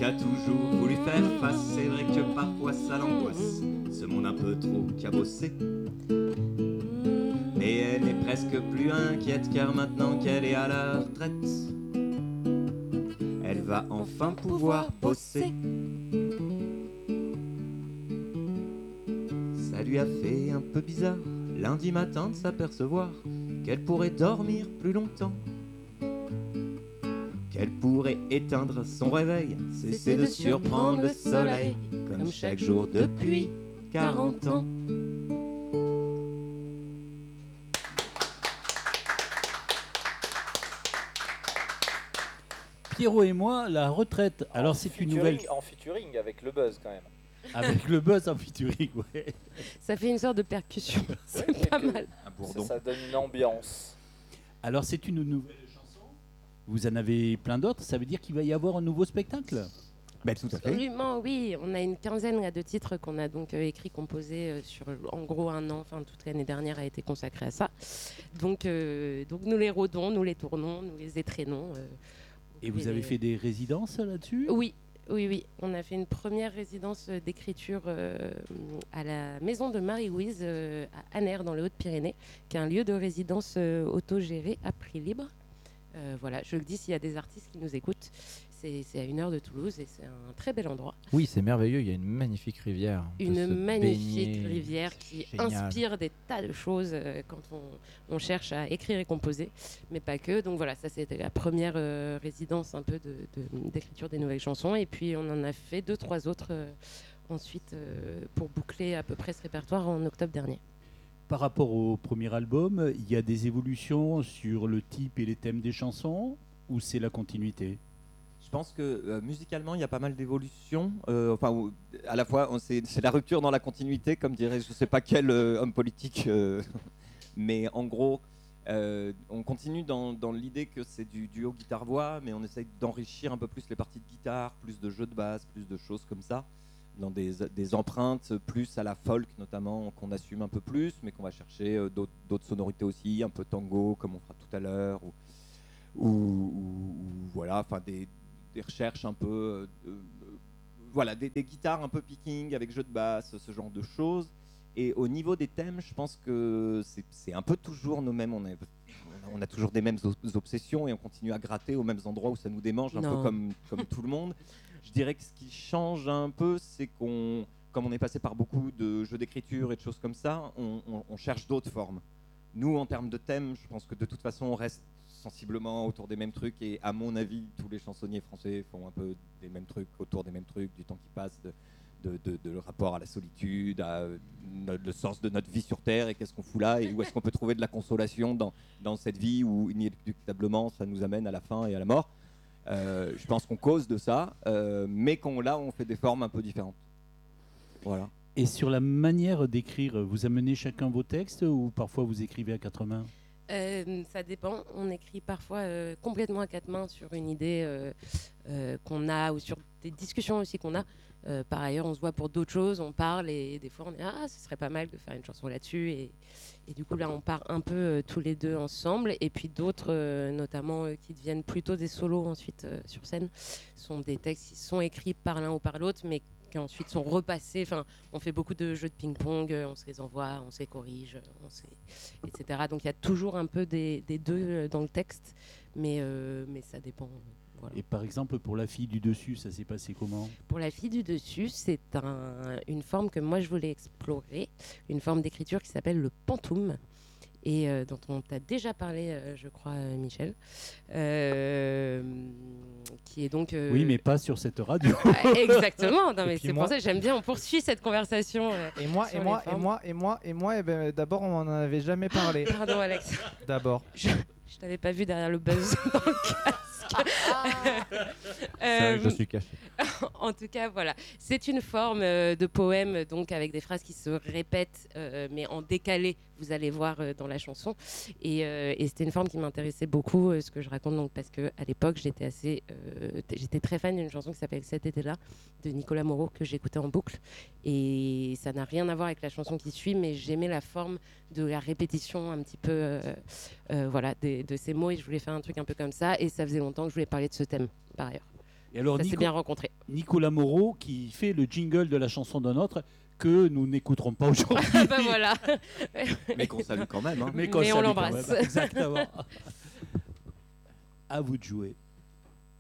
qui a toujours voulu faire face. C'est vrai que parfois ça l'angoisse, ce monde un peu trop cabossé. Mais elle n'est presque plus inquiète, car maintenant qu'elle est à la retraite, elle va enfin pouvoir bosser. Ça lui a fait un peu bizarre lundi matin de s'apercevoir qu'elle pourrait dormir plus longtemps, qu'elle pourrait éteindre son réveil, cesser de surprendre le soleil, comme chaque jour depuis 40 ans. Pierrot et moi, la retraite. Alors c'est une nouvelle... En featuring avec le buzz quand même. Avec le buzz en featuring, ouais. Ça fait une sorte de percussion, c'est pas mal. Ça donne une ambiance. Alors c'est une nouvelle chanson. Vous en avez plein d'autres. Ça veut dire qu'il va y avoir un nouveau spectacle? Ben, tout à fait. Absolument, oui. On a une quinzaine là, de titres qu'on a donc écrit, composés sur en gros un an. Enfin, toute l'année dernière a été consacrée à ça. Donc nous les rodons, nous les tournons, nous les étrenons. Et vous avez fait des résidences là-dessus? Oui. On a fait une première résidence d'écriture à la maison de Marie-Louise à Aner, dans les Hautes-Pyrénées, qui est un lieu de résidence autogéré à prix libre. Voilà, je le dis s'il y a des artistes qui nous écoutent. C'est à 1 heure de Toulouse et c'est un très bel endroit. Oui, c'est merveilleux, il y a une magnifique rivière. Une magnifique rivière qui Génial. Inspire des tas de choses quand on cherche à écrire et composer, mais pas que. Donc voilà, ça c'était la première résidence un peu d'écriture des nouvelles chansons. Et puis on en a fait 2-3 autres ensuite pour boucler à peu près ce répertoire en octobre dernier. Par rapport au premier album, il y a des évolutions sur le type et les thèmes des chansons, ou c'est la continuité? Je pense que musicalement, il y a pas mal d'évolutions. À la fois, c'est la rupture dans la continuité, comme dirait je ne sais pas quel homme politique. Mais en gros, on continue dans l'idée que c'est du duo guitare-voix, mais on essaye d'enrichir un peu plus les parties de guitare, plus de jeux de basse, plus de choses comme ça, dans des empreintes plus à la folk notamment, qu'on assume un peu plus, mais qu'on va chercher d'autres sonorités aussi, un peu tango, comme on fera tout à l'heure, ou voilà, enfin des recherches un peu, voilà, des guitares un peu picking avec jeu de basse, ce genre de choses. Et au niveau des thèmes, je pense que c'est un peu toujours nos mêmes. On a toujours des mêmes obsessions et on continue à gratter aux mêmes endroits où ça nous démange, un peu comme tout le monde. Je dirais que ce qui change un peu, c'est comme on est passé par beaucoup de jeux d'écriture et de choses comme ça, on cherche d'autres formes. Nous, en termes de thèmes, je pense que de toute façon, on reste sensiblement autour des mêmes trucs, et à mon avis tous les chansonniers français font un peu des mêmes trucs, autour des mêmes trucs, du temps qui passe, de le rapport à la solitude, le sens de notre vie sur Terre et qu'est-ce qu'on fout là et où est-ce qu'on peut trouver de la consolation dans cette vie où inéluctablement ça nous amène à la fin et à la mort. Je pense qu'on cause de ça, mais on fait des formes un peu différentes. Voilà. Et sur la manière d'écrire, vous amenez chacun vos textes ou parfois vous écrivez à 4 mains? Ça dépend. On écrit parfois complètement à 4 mains sur une idée qu'on a, ou sur des discussions aussi qu'on a. Par ailleurs, on se voit pour d'autres choses, on parle et des fois on dit ce serait pas mal de faire une chanson là-dessus, et du coup là on part un peu tous les deux ensemble. Et puis d'autres, notamment qui deviennent plutôt des solos ensuite sur scène, sont des textes qui sont écrits par l'un ou par l'autre, mais qui ensuite sont repassés. Enfin, on fait beaucoup de jeux de ping-pong, on se les envoie, on se les corrige, etc. Donc il y a toujours un peu des deux dans le texte, mais ça dépend. Voilà. Et par exemple, pour La fille du dessus, ça s'est passé comment? Pour La fille du dessus, c'est une forme que moi je voulais explorer, une forme d'écriture qui s'appelle le pantoum, et dont on t'a déjà parlé, je crois, Michel, qui est donc... Oui, mais pas sur cette radio. Exactement, non, mais c'est pour ça que j'aime bien, on poursuit cette conversation. Et moi, d'abord, on n'en avait jamais parlé. Pardon, Alex. D'abord. Je t'avais pas vu derrière le buzz dans le casque. C'est vrai que je suis caché. En tout cas, voilà. C'est une forme de poème, donc avec des phrases qui se répètent, mais en décalé, vous allez voir dans la chanson. Et c'était une forme qui m'intéressait beaucoup, ce que je raconte, donc, parce qu'à l'époque, j'étais très fan d'une chanson qui s'appelle Cet été-là, de Nicolas Moreau, que j'écoutais en boucle. Et ça n'a rien à voir avec la chanson qui suit, mais j'aimais la forme de la répétition un petit peu voilà, de ces mots, et je voulais faire un truc un peu comme ça. Et ça faisait longtemps que je voulais parler de ce thème, par ailleurs. Et alors, Ça s'est bien rencontré. Nicolas Moreau qui fait le jingle de la chanson d'un autre que nous n'écouterons pas aujourd'hui. Bah voilà. Mais qu'on salue quand même. Hein. Mais on salue quand l'embrasse. même. Exactement. À vous de jouer.